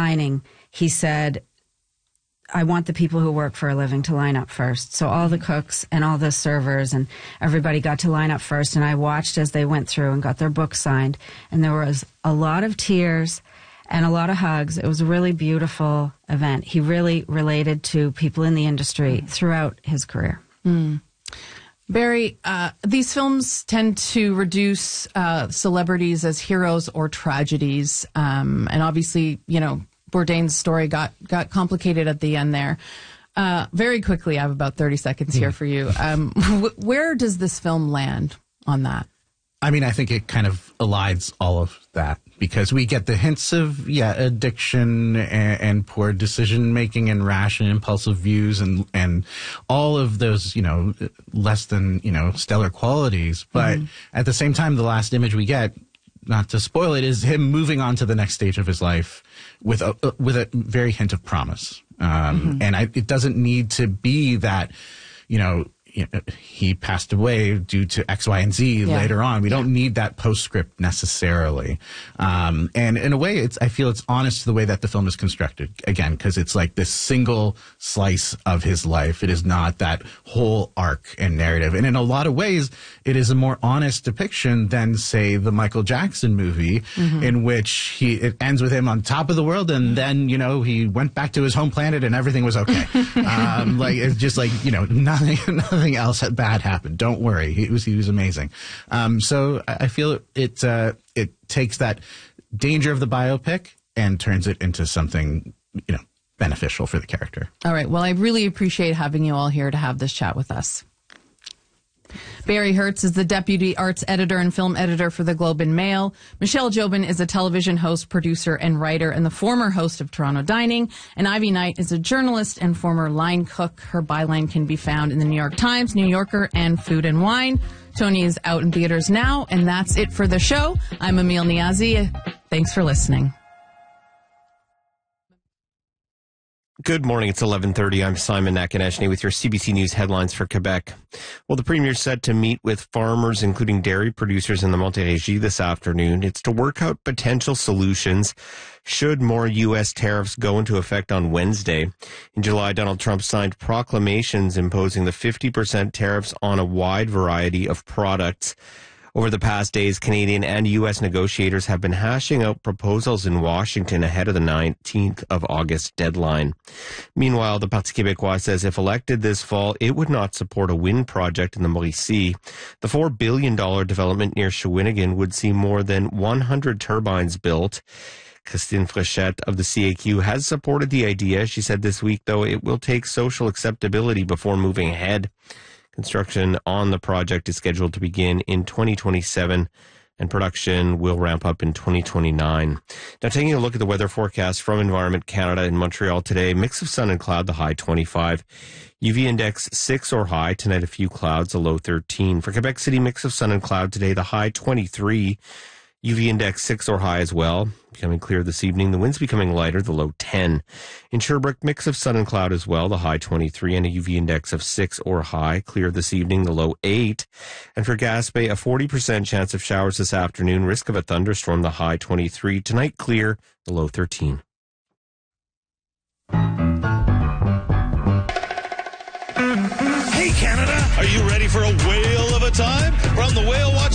dining, he said, I want the people who work for a living to line up first. So all the cooks and all the servers and everybody got to line up first. And I watched as they went through and got their books signed. And there was a lot of tears and a lot of hugs. It was a really beautiful event. He really related to people in the industry throughout his career. Barry, these films tend to reduce celebrities as heroes or tragedies. And obviously, you know, Bourdain's story got complicated at the end there. Very quickly, I have about 30 seconds here for you. Where does this film land on that? I mean, I think it kind of elides all of that because we get the hints of, addiction and poor decision making and rash and impulsive views and all of those, less than, stellar qualities. But at the same time, the last image we get, not to spoil it, is him moving on to the next stage of his life with a very hint of promise. And it doesn't need to be that, he passed away due to X, Y, and Z later on. We don't need that postscript necessarily. And in a way, I feel it's honest to the way that the film is constructed, again, because it's like this single slice of his life. It is not that whole arc and narrative. And in a lot of ways, it is a more honest depiction than, say, the Michael Jackson movie, in which it ends with him on top of the world, and then, he went back to his home planet and everything was okay. It's just like, nothing else bad happened. Don't worry. He was amazing. So I feel it takes that danger of the biopic and turns it into something, beneficial for the character. All right. Well, I really appreciate having you all here to have this chat with us. Barry Hertz is the deputy arts editor and film editor for the Globe and Mail. Michelle Jobin is a television host, producer, and writer, and the former host of Toronto Dining. And Ivy Knight is a journalist and former line cook. Her byline can be found in the New York Times, New Yorker, and Food and Wine. Tony is out in theaters now, and that's it for the show. I'm Emil Niazi. Thanks for listening. Good morning. It's 11:30. I'm Simon Nakaneshny with your CBC News headlines for Quebec. Well, the Premier's set to meet with farmers, including dairy producers in the Montérégie this afternoon. It's to work out potential solutions should more U.S. tariffs go into effect on Wednesday. In July, Donald Trump signed proclamations imposing the 50% tariffs on a wide variety of products. Over the past days, Canadian and U.S. negotiators have been hashing out proposals in Washington ahead of the 19th of August deadline. Meanwhile, the Parti québécois says if elected this fall, it would not support a wind project in the Mauricie. The $4 billion development near Shawinigan would see more than 100 turbines built. Christine Fréchette of the CAQ has supported the idea. She said this week, though, it will take social acceptability before moving ahead. Construction on the project is scheduled to begin in 2027, and production will ramp up in 2029. Now, taking a look at the weather forecast from Environment Canada in Montreal today, mix of sun and cloud, the high 25. UV index 6 or high. Tonight, a few clouds, a low 13. For Quebec City, mix of sun and cloud today, the high 23. UV index 6 or high as well. Becoming clear this evening. The wind's becoming lighter, the low 10. In Sherbrooke, mix of sun and cloud as well, the high 23, and a UV index of 6 or high. Clear this evening, the low 8. And for Gaspé, a 40% chance of showers this afternoon. Risk of a thunderstorm, the high 23. Tonight, clear, the low 13. Hey, Canada, are you ready for a whale of a time? From the Whale Watch